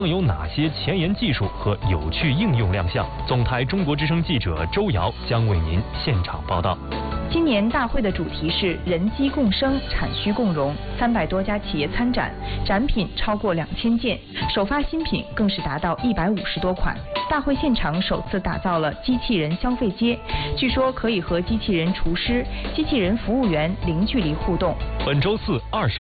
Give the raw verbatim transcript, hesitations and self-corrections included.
将有哪些前沿技术和有趣应用亮相？总台中国之声记者周瑶将为您现场报道。 今年大会的主题是人机共生、产需共融，三百多家企业参展，展品超过两千件，首发新品更是达到一百五十多款。大会现场首次打造了机器人消费街，据说可以和机器人厨师、机器人服务员零距离互动。 本周四二十